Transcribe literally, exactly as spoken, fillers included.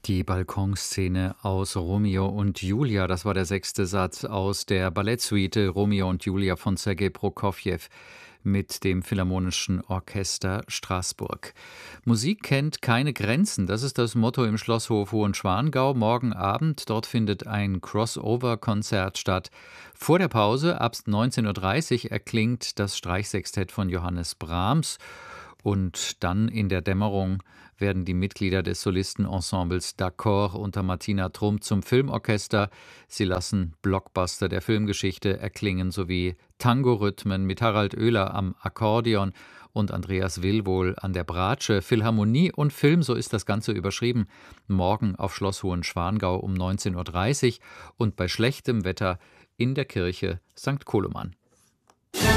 Die Balkonszene aus Romeo und Julia, das war der sechste Satz aus der Ballettsuite Romeo und Julia von Sergei Prokofjew mit dem Philharmonischen Orchester Straßburg. Musik kennt keine Grenzen, das ist das Motto im Schlosshof Hohenschwangau. Morgen Abend, dort findet ein Crossover-Konzert statt. Vor der Pause, ab neunzehn Uhr dreißig, erklingt das Streichsextett von Johannes Brahms. Und dann in der Dämmerung werden die Mitglieder des Solistenensembles D'Accord unter Martina Trump zum Filmorchester. Sie lassen Blockbuster der Filmgeschichte erklingen sowie Tango-Rhythmen mit Harald Oehler am Akkordeon und Andreas Willwohl an der Bratsche. Philharmonie und Film, so ist das Ganze überschrieben, morgen auf Schloss Hohenschwangau um neunzehn Uhr dreißig und bei schlechtem Wetter in der Kirche Sankt Koloman.